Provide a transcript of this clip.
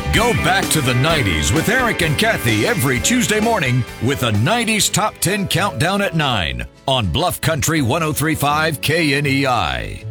Go back to the 90s with Eric and Kathy every Tuesday morning with a 90s Top 10 Countdown at 9 on Bluff Country 103.5 KNEI.